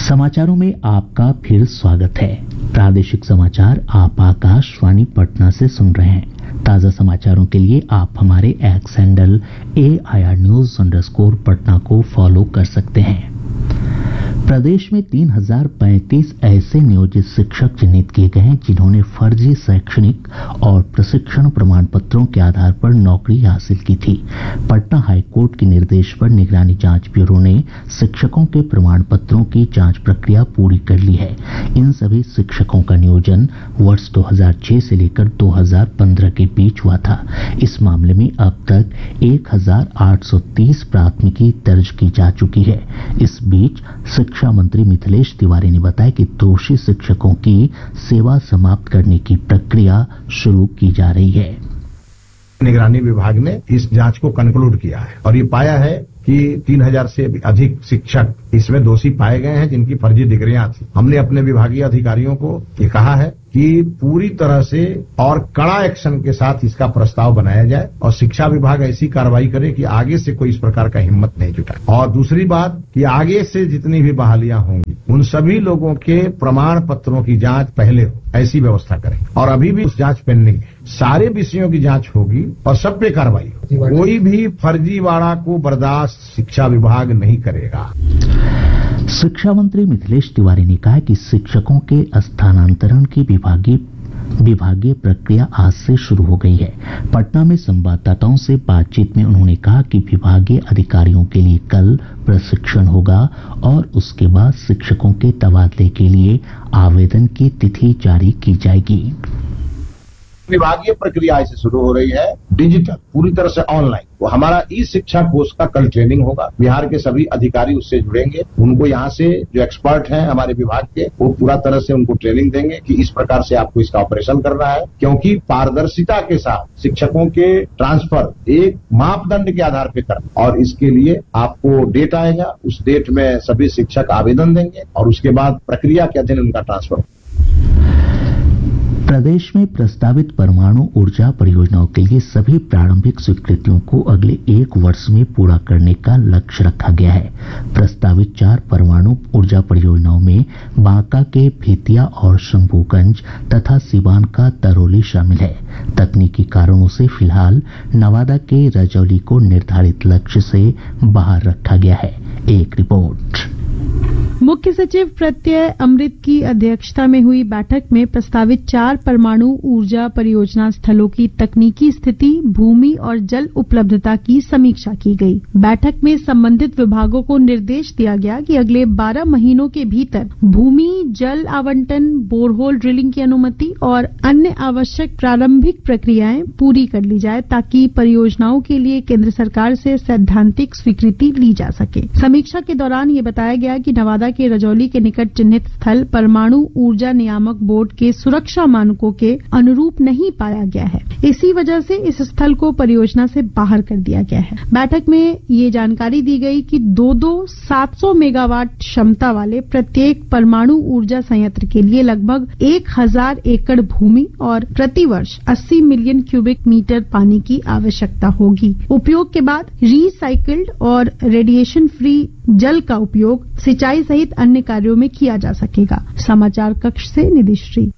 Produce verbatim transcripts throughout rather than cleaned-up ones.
समाचारों में आपका फिर स्वागत है। प्रादेशिक समाचार आप आकाशवाणी पटना से सुन रहे हैं। ताजा समाचारों के लिए आप हमारे x handle A I R news underscore Patna को फॉलो कर सकते हैं। प्रदेश में तीन हजार पैंतीस ऐसे नियोजित शिक्षक चिन्हित किए गए हैं जिन्होंने फर्जी शैक्षणिक और प्रशिक्षण प्रमाण पत्रों के आधार पर नौकरी हासिल की थी। पटना हाईकोर्ट के निर्देश पर निगरानी जांच ब्यूरो ने शिक्षकों के प्रमाण पत्रों की जांच प्रक्रिया पूरी कर ली है। इन सभी शिक्षकों का नियोजन वर्ष दो हजार छह से लेकर दो हजार पंद्रह के बीच हुआ था। इस मामले में अब तक एक हजार आठ सौ तीस प्राथमिकी दर्ज की जा चुकी है। इस बीच शिक्षा मंत्री मिथिलेश तिवारी ने बताया कि दोषी शिक्षकों की सेवा समाप्त करने की प्रक्रिया शुरू की जा रही है। निगरानी विभाग ने इस जांच को कंक्लूड किया है और ये पाया है कि तीन हजार से अधिक शिक्षक इसमें दोषी पाए गए हैं जिनकी फर्जी डिग्रियां थी। हमने अपने विभागीय अधिकारियों को ये कहा है कि पूरी तरह से और कड़ा एक्शन के साथ इसका प्रस्ताव बनाया जाए और शिक्षा विभाग ऐसी कार्रवाई करे कि आगे से कोई इस प्रकार का हिम्मत नहीं जुटाए। और दूसरी बात कि आगे से जितनी भी बहालियां होंगी उन सभी लोगों के प्रमाण पत्रों की जांच पहले हो, ऐसी व्यवस्था करें। और अभी भी उस जांच पेंडिंग है। सारे विषयों की जांच होगी और सब पे कार्रवाई होगी। कोई भी फर्जीवाड़ा को बर्दाश्त शिक्षा विभाग नहीं करेगा। शिक्षा मंत्री मिथिलेश तिवारी ने कहा कि शिक्षकों के स्थानांतरण की विभागीय विभागीय प्रक्रिया आज से शुरू हो गई है। पटना में संवाददाताओं से बातचीत में उन्होंने कहा कि विभागीय अधिकारियों के लिए कल प्रशिक्षण होगा और उसके बाद शिक्षकों के तबादले के लिए आवेदन की तिथि जारी की जाएगी। विभागीय प्रक्रिया ऐसे शुरू हो रही है, डिजिटल पूरी तरह से ऑनलाइन। वो हमारा ई शिक्षा कोर्स का कल ट्रेनिंग होगा। बिहार के सभी अधिकारी उससे जुड़ेंगे। उनको यहाँ से जो एक्सपर्ट हैं हमारे विभाग के, वो पूरा तरह से उनको ट्रेनिंग देंगे कि इस प्रकार से आपको इसका ऑपरेशन करना है, क्योंकि पारदर्शिता के साथ शिक्षकों के ट्रांसफर एक मापदंड के आधार पर करना। और इसके लिए आपको डेट आएगा, उस डेट में सभी शिक्षक आवेदन देंगे और उसके बाद प्रक्रिया के अधीन उनका ट्रांसफर। प्रदेश में प्रस्तावित परमाणु ऊर्जा परियोजनाओं के लिए सभी प्रारंभिक स्वीकृतियों को अगले एक वर्ष में पूरा करने का लक्ष्य रखा गया है। प्रस्तावित चार परमाणु ऊर्जा परियोजनाओं में बांका के भीतिया और शंभूगंज तथा सिवान का तरौली शामिल है। तकनीकी कारणों से फिलहाल नवादा के रजौली को निर्धारित लक्ष्य से बाहर रखा गया है। एक रिपोर्ट। मुख्य सचिव प्रत्यय अमृत की अध्यक्षता में हुई बैठक में प्रस्तावित चार परमाणु ऊर्जा परियोजना स्थलों की तकनीकी स्थिति, भूमि और जल उपलब्धता की समीक्षा की गई। बैठक में संबंधित विभागों को निर्देश दिया गया कि अगले बारह महीनों के भीतर भूमि, जल आवंटन, बोरहोल ड्रिलिंग की अनुमति और अन्य आवश्यक प्रारंभिक प्रक्रियाएं पूरी कर ली जाए ताकि परियोजनाओं के लिए केंद्र सरकार से सैद्धांतिक स्वीकृति ली जा सके। समीक्षा के दौरान ये बताया गया कि नवादा के रजौली के निकट चिन्हित स्थल परमाणु ऊर्जा नियामक बोर्ड के सुरक्षा मानकों के अनुरूप नहीं पाया गया है। इसी वजह से इस स्थल को परियोजना से बाहर कर दिया गया है। बैठक में ये जानकारी दी गई कि दो दो सात सौ मेगावाट क्षमता वाले प्रत्येक परमाणु ऊर्जा संयंत्र के लिए लगभग एक हजार एकड़ भूमि और प्रतिवर्ष अस्सी मिलियन क्यूबिक मीटर पानी की आवश्यकता होगी। उपयोग के बाद रीसाइकिल्ड और रेडिएशन फ्री जल का उपयोग सिंचाई सहित अन्य कार्यों में किया जा सकेगा। समाचार कक्ष से निधिश्री।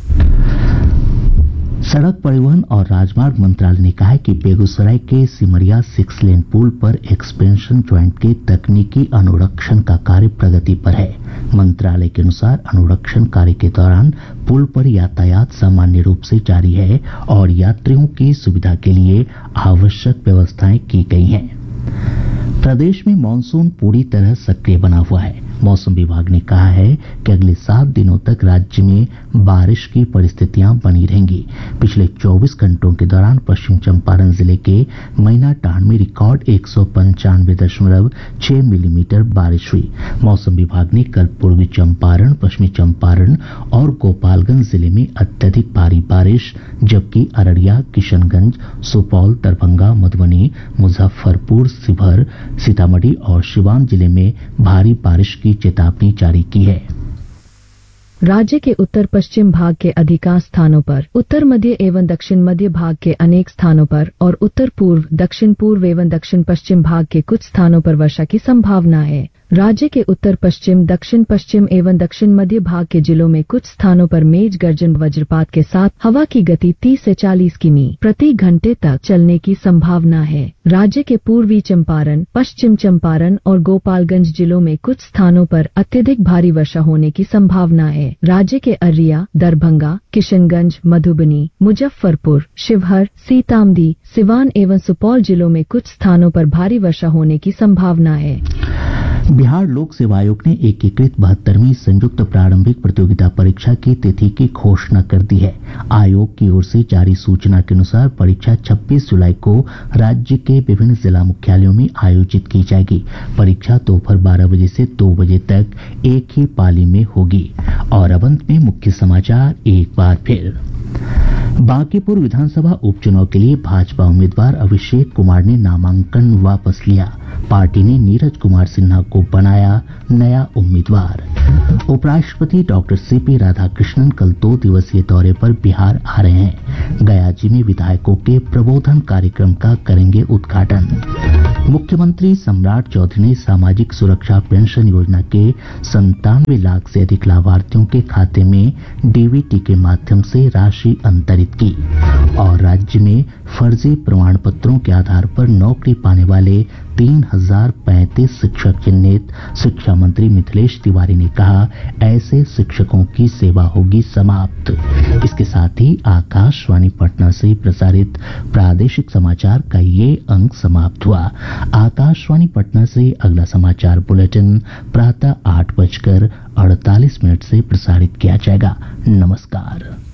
सड़क परिवहन और राजमार्ग मंत्रालय ने कहा है कि बेगूसराय के सिमरिया सिक्स लेन पुल पर एक्सपेंशन ज्वाइंट के तकनीकी अनुरक्षण का कार्य प्रगति पर है। मंत्रालय के अनुसार अनुरक्षण कार्य के दौरान पुल पर यातायात सामान्य रूप से जारी है और यात्रियों की सुविधा के लिए आवश्यक व्यवस्थाएं की गई हैं। प्रदेश में मानसून पूरी तरह सक्रिय बना हुआ है। मौसम विभाग ने कहा है कि अगले सात दिनों तक राज्य में बारिश की परिस्थितियां बनी रहेंगी। पिछले चौबीस घंटों के दौरान पश्चिम चंपारण जिले के मैनाटांड में रिकॉर्ड एक सौ पंचानवे दशमलव छह मिलीमीटर बारिश हुई। मौसम विभाग ने कल पूर्वी चंपारण, पश्चिमी चंपारण और गोपालगंज जिले में अत्यधिक भारी बारिश, जबकि अररिया, किशनगंज, सुपौल, दरभंगा, मधुबनी, मुजफ्फरपुर, शिवहर, सीतामढ़ी और सिवान जिले में भारी बारिश की चेतावनी जारी की है। राज्य के उत्तर पश्चिम भाग के अधिकांश स्थानों पर, उत्तर मध्य एवं दक्षिण मध्य भाग के अनेक स्थानों पर और उत्तर पूर्व, दक्षिण पूर्व एवं दक्षिण पश्चिम भाग के कुछ स्थानों पर वर्षा की संभावना है। राज्य के उत्तर पश्चिम, दक्षिण पश्चिम एवं दक्षिण मध्य भाग के जिलों में कुछ स्थानों पर मेघ गर्जन वज्रपात के साथ हवा की गति तीस से चालीस किमी प्रति घंटे तक चलने की संभावना है। राज्य के पूर्वी चंपारण, पश्चिम चंपारण और गोपालगंज जिलों में कुछ स्थानों पर अत्यधिक भारी वर्षा होने की संभावना है। राज्य के अररिया, दरभंगा, किशनगंज, मधुबनी, मुजफ्फरपुर, शिवहर, सीतामढ़ी, सिवान एवं सुपौल जिलों में कुछ स्थानों पर भारी वर्षा होने की संभावना है। बिहार लोक सेवा आयोग ने एकीकृत बहत्तरवीं संयुक्त प्रारंभिक प्रतियोगिता परीक्षा की तिथि की घोषणा कर दी है। आयोग की ओर से जारी सूचना के अनुसार परीक्षा छब्बीस जुलाई को राज्य के विभिन्न जिला मुख्यालयों में आयोजित की जाएगी। परीक्षा दोपहर बारह बजे से दो बजे तक एक ही पाली में होगी। और अब अंत में मुख्य समाचार एक बार फिर। बांकीपुर विधानसभा उपचुनाव के लिए भाजपा उम्मीदवार अभिषेक कुमार ने नामांकन वापस लिया। पार्टी ने नीरज कुमार सिन्हा को बनाया नया उम्मीदवार। उपराष्ट्रपति डॉक्टर सीपी राधाकृष्णन कल दो दिवसीय दौरे पर बिहार आ रहे हैं। गयाजी में विधायकों के प्रबोधन कार्यक्रम का करेंगे उद्घाटन। मुख्यमंत्री सम्राट चौधरी ने सामाजिक सुरक्षा पेंशन योजना के संतानवे लाख से अधिक लाभार्थियों के खाते में डीबीटी के माध्यम से राशि अंतरित की। और राज्य में फर्जी प्रमाण पत्रों के आधार पर नौकरी पाने वाले तीन हजार पैंतीस शिक्षक चिन्हित। शिक्षा मंत्री मिथिलेश तिवारी ने कहा, ऐसे शिक्षकों की सेवा होगी समाप्त। इसके साथ ही आकाशवाणी पटना से प्रसारित प्रादेशिक समाचार का ये अंक समाप्त हुआ। आकाशवाणी पटना से अगला समाचार बुलेटिन प्रातः आठ बजकर अड़तालीस मिनट से प्रसारित किया जाएगा। नमस्कार।